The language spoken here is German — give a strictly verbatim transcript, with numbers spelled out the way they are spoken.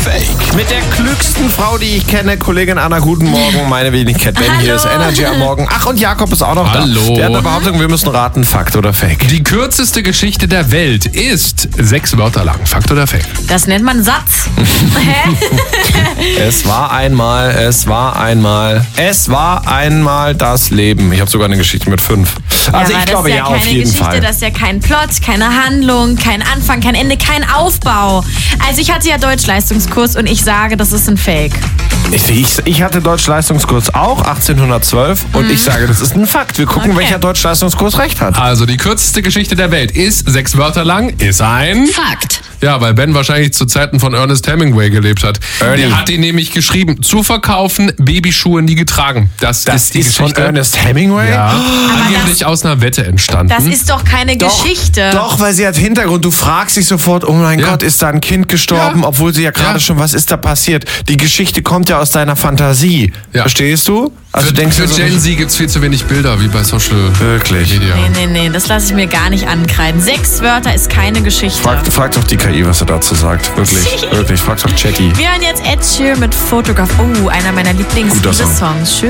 Fake. Mit der klügsten Frau, die ich kenne, Kollegin Anna, guten Morgen. Meine Wenigkeit Ben, hier ist Energy am Morgen. Ach, und Jakob ist auch noch Hallo. da. Der hat eine Behauptung, wir müssen raten, Fakt oder Fake. Die kürzeste Geschichte der Welt ist sechs Wörter lang. Fakt oder Fake? Das nennt man Satz. Hä? Es war einmal, es war einmal, es war einmal das Leben. Ich habe sogar eine Geschichte mit fünf. Also ja, ich glaube das ist ja, ja, keine auf jeden Geschichte, Fall. Das ist ja kein Plot, keine Handlung, kein Anfang, kein Ende, kein Aufbau. Also ich hatte ja Deutschleistungskurs und ich sage, das ist ein Fake. Ich, ich, ich hatte Deutschleistungskurs auch, achtzehnhundertzwölf, und Mhm. ich sage, das ist ein Fakt. Wir gucken, Okay. welcher Deutschleistungskurs recht hat. Also die kürzeste Geschichte der Welt ist sechs Wörter lang, ist ein... Fakt. Ja, weil Ben wahrscheinlich zu Zeiten von Ernest Hemingway gelebt hat. Ernie. Der hat ihn nämlich geschrieben, zu verkaufen, Babyschuhe nie getragen. Das, Das ist die ist Geschichte. von Ernest Hemingway? Ja, Aber angeblich aus einer Wette entstanden. Das ist doch keine Doch, Geschichte. Doch, weil sie hat Hintergrund. Du fragst dich sofort, oh mein Ja. Gott, ist da ein Kind gestorben, Ja. obwohl sie ja gerade Ja. schon, was ist da passiert? Die Geschichte kommt ja aus deiner Fantasie. Ja. Verstehst du? Also für denkst für du so, Gen Z gibt es viel zu wenig Bilder, wie bei Social Wirklich? Media. Nee, nee, nee, das lasse ich mir gar nicht ankreiden. Sechs Wörter ist keine Geschichte. Frag, frag doch die K I, was er dazu sagt. Wirklich, wirklich. Frag doch Chatty. Wir hören jetzt Ed Sheeran mit Photograph. Oh, einer meiner Guter Song. Lieblings-Songs. Schön.